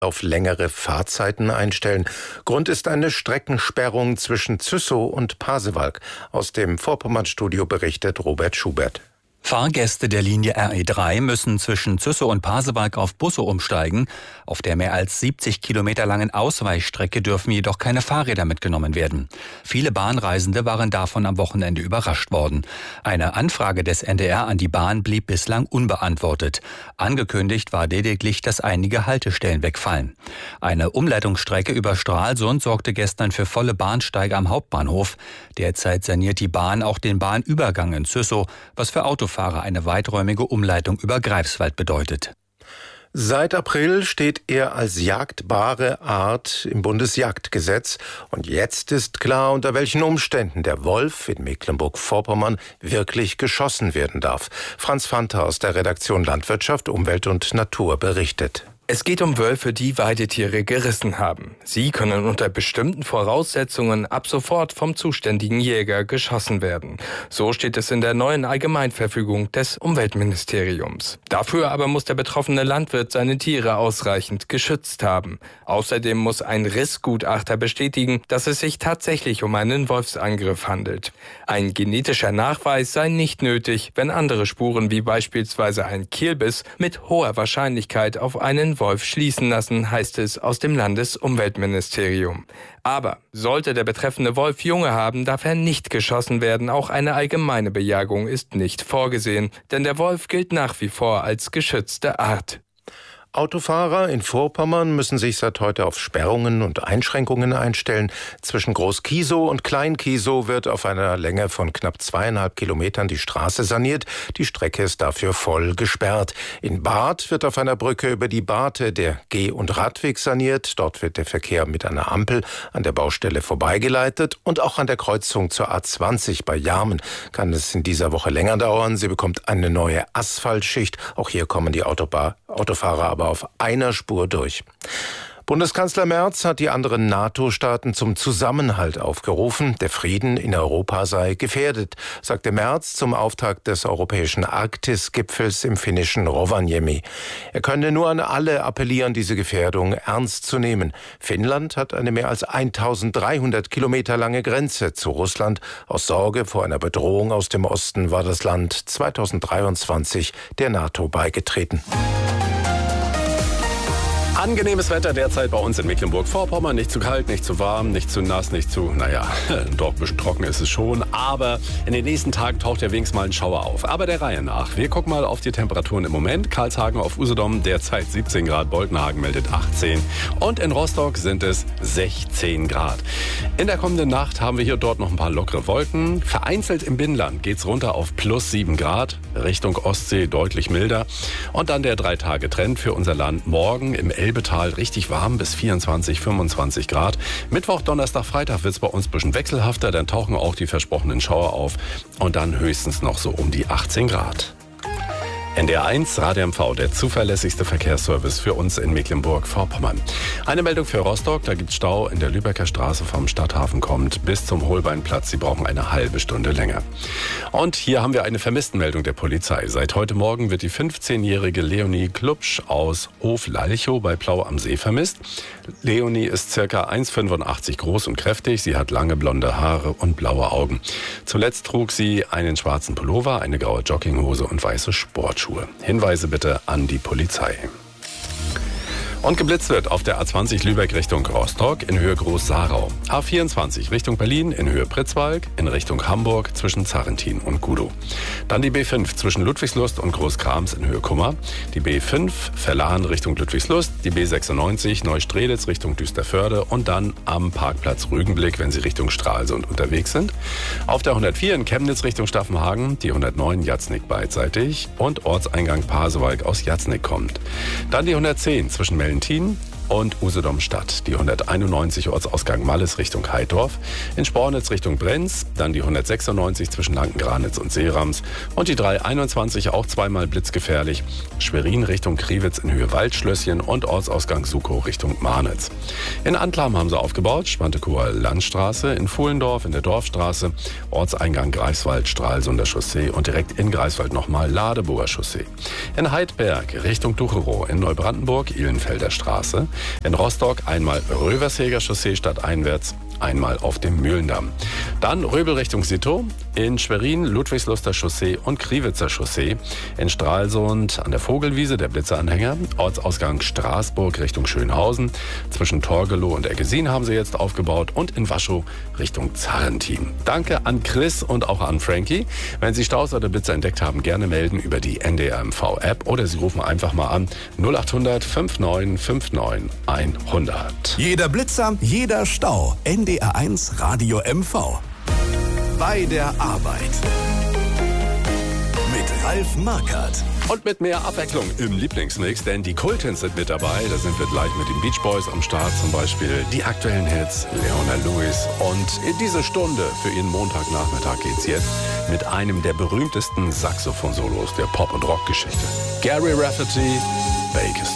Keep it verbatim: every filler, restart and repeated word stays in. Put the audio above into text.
auf längere Fahrzeiten einstellen. Grund ist eine Streckensperrung zwischen Züssow und Pasewalk. Aus dem Vorpommern-Studio berichtet Robert Schubert. Fahrgäste der Linie R E drei müssen zwischen Züssow und Pasewalk auf Busse umsteigen. Auf der mehr als siebzig Kilometer langen Ausweichstrecke dürfen jedoch keine Fahrräder mitgenommen werden. Viele Bahnreisende waren davon am Wochenende überrascht worden. Eine Anfrage des N D R an die Bahn blieb bislang unbeantwortet. Angekündigt war lediglich, dass einige Haltestellen wegfallen. Eine Umleitungsstrecke über Stralsund sorgte gestern für volle Bahnsteige am Hauptbahnhof. Derzeit saniert die Bahn auch den Bahnübergang in Züssow, was für Autofahrer eine weiträumige Umleitung über Greifswald bedeutet. Seit April steht er als jagdbare Art im Bundesjagdgesetz. Und jetzt ist klar, unter welchen Umständen der Wolf in Mecklenburg-Vorpommern wirklich geschossen werden darf. Franz Fanta aus der Redaktion Landwirtschaft, Umwelt und Natur berichtet. Es geht um Wölfe, die Weidetiere gerissen haben. Sie können unter bestimmten Voraussetzungen ab sofort vom zuständigen Jäger geschossen werden. So steht es in der neuen Allgemeinverfügung des Umweltministeriums. Dafür aber muss der betroffene Landwirt seine Tiere ausreichend geschützt haben. Außerdem muss ein Rissgutachter bestätigen, dass es sich tatsächlich um einen Wolfsangriff handelt. Ein genetischer Nachweis sei nicht nötig, wenn andere Spuren wie beispielsweise ein Kielbiss mit hoher Wahrscheinlichkeit auf einen Wolf schließen lassen, heißt es aus dem Landesumweltministerium. Aber sollte der betreffende Wolf Junge haben, darf er nicht geschossen werden. Auch eine allgemeine Bejagung ist nicht vorgesehen, denn der Wolf gilt nach wie vor als geschützte Art. Autofahrer in Vorpommern müssen sich seit heute auf Sperrungen und Einschränkungen einstellen. Zwischen Groß-Kiesow und Klein-Kiesow wird auf einer Länge von knapp zweieinhalb Kilometern die Straße saniert. Die Strecke ist dafür voll gesperrt. In Barth wird auf einer Brücke über die Barthe der Geh- und Radweg saniert. Dort wird der Verkehr mit einer Ampel an der Baustelle vorbeigeleitet. Und auch an der Kreuzung zur A zwanzig bei Jarmen kann es in dieser Woche länger dauern. Sie bekommt eine neue Asphaltschicht. Auch hier kommen die Autoba- Autofahrer aber auf einer Spur durch. Bundeskanzler Merz hat die anderen NATO-Staaten zum Zusammenhalt aufgerufen. Der Frieden in Europa sei gefährdet, sagte Merz zum Auftakt des europäischen Arktis-Gipfels im finnischen Rovaniemi. Er könne nur an alle appellieren, diese Gefährdung ernst zu nehmen. Finnland hat eine mehr als eintausenddreihundert Kilometer lange Grenze zu Russland. Aus Sorge vor einer Bedrohung aus dem Osten war das Land zweitausenddreiundzwanzig der NATO beigetreten. Angenehmes Wetter derzeit bei uns in Mecklenburg-Vorpommern. Nicht zu kalt, nicht zu warm, nicht zu nass, nicht zu, naja, doch ein bisschen trocken ist es schon. Aber in den nächsten Tagen taucht ja wenigstens mal ein Schauer auf. Aber der Reihe nach. Wir gucken mal auf die Temperaturen im Moment. Karlshagen auf Usedom derzeit siebzehn Grad, Boltenhagen meldet achtzehn. Und in Rostock sind es sechzehn Grad. In der kommenden Nacht haben wir hier dort noch ein paar lockere Wolken. Vereinzelt im Binnenland geht's runter auf plus sieben Grad. Richtung Ostsee deutlich milder. Und dann der Drei-Tage-Trend für unser Land. Morgen im Elbetal richtig warm bis vierundzwanzig, fünfundzwanzig Grad. Mittwoch, Donnerstag, Freitag wird es bei uns ein bisschen wechselhafter. Dann tauchen auch die versprochenen Schauer auf. Und dann höchstens noch so um die achtzehn Grad. N D R eins Radio M V, der zuverlässigste Verkehrsservice für uns in Mecklenburg-Vorpommern. Eine Meldung für Rostock, da gibt's Stau in der Lübecker Straße vom Stadthafen kommt bis zum Holbeinplatz. Sie brauchen eine halbe Stunde länger. Und hier haben wir eine Vermisstenmeldung der Polizei. Seit heute Morgen wird die fünfzehnjährige Leonie Klubsch aus Hof-Lalchow bei Plau am See vermisst. Leonie ist ca. eins Komma fünfundachtzig groß und kräftig. Sie hat lange blonde Haare und blaue Augen. Zuletzt trug sie einen schwarzen Pullover, eine graue Jogginghose und weiße Sportschuhe. Hinweise bitte an die Polizei. Und geblitzt wird auf der A zwanzig Lübeck Richtung Rostock in Höhe Groß-Sarau. A vierundzwanzig Richtung Berlin in Höhe Pritzwalk, in Richtung Hamburg zwischen Zarrentin und Gudow. Dann die B fünf zwischen Ludwigslust und Großkrams in Höhe Kummer. Die B fünf Verlahen Richtung Ludwigslust, die B sechsundneunzig Neustrelitz Richtung Düsterförde und dann am Parkplatz Rügenblick, wenn Sie Richtung Stralsund unterwegs sind. Auf der hundertvier in Chemnitz Richtung Staffenhagen, die hundertneun Jatznick beidseitig und Ortseingang Pasewalk aus Jatznick kommt. Dann die hundertzehn zwischen Melden und Usedom-Stadt. Die hunderteinundneunzig Ortsausgang Malles Richtung Heidorf, in Spornitz Richtung Brenz, dann die hundertsechsundneunzig zwischen Lankengranitz und Seerams und die dreihunderteinundzwanzig auch zweimal blitzgefährlich, Schwerin Richtung Kriwitz in Höhe Waldschlösschen und Ortsausgang Sukow Richtung Marnitz. In Antlam haben sie aufgebaut, Schwantekower Landstraße, in Fuhlendorf in der Dorfstraße, Ortseingang Greifswald, Stralsunder Chaussee und direkt in Greifswald nochmal Ladeburger Chaussee. In Heidberg Richtung Ducherow, in Neubrandenburg, Ihlenfelder Straße, In Rostock einmal Rövershäger Chaussee stadteinwärts, einmal auf dem Mühlendamm. Dann Röbel Richtung Sito, in Schwerin Ludwigsluster Chaussee und Kriwitzer Chaussee. In Stralsund an der Vogelwiese der Blitzeranhänger, Ortsausgang Straßburg Richtung Schönhausen. Zwischen Torgelow und Eggesin haben sie jetzt aufgebaut und in Waschow Richtung Zarrentin. Danke an Chris und auch an Frankie. Wenn Sie Staus oder Blitzer entdeckt haben, gerne melden über die N D R M V-App oder Sie rufen einfach mal an null acht hundert neunundfünfzig neunundfünfzig hundert. Jeder Blitzer, jeder Stau. N D R eins Radio M V. Bei der Arbeit. Mit Ralf Markert. Und mit mehr Abwechslung im Lieblingsmix, denn die Kultins sind mit dabei. Da sind wir gleich mit den Beach Boys am Start, zum Beispiel die aktuellen Hits, Leona Lewis. Und in diese Stunde für Ihren Montagnachmittag geht's jetzt mit einem der berühmtesten Saxophon-Solos der Pop- und Rockgeschichte. Gary Rafferty, Bakersfield.